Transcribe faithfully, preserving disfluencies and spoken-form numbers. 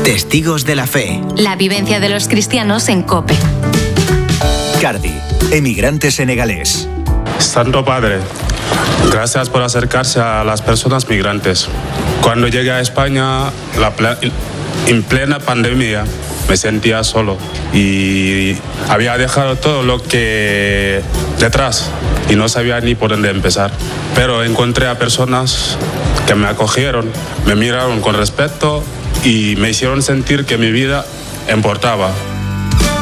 Testigos de la fe. La vivencia de los cristianos en COPE. Cardi, emigrante senegalés. Santo Padre, gracias por acercarse a las personas migrantes. Cuando llegué a España, la ple- en plena pandemia, me sentía solo y había dejado todo lo que detrás y no sabía ni por dónde empezar. Pero encontré a personas que me acogieron, me miraron con respeto y me hicieron sentir que mi vida importaba.